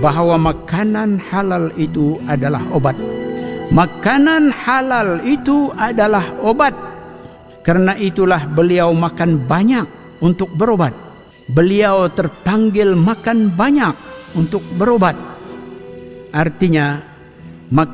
bahwa makanan halal itu adalah obat. Makanan halal itu adalah obat. Karena itulah beliau makan banyak untuk berobat. Beliau terpanggil makan banyak untuk berobat. Artinya,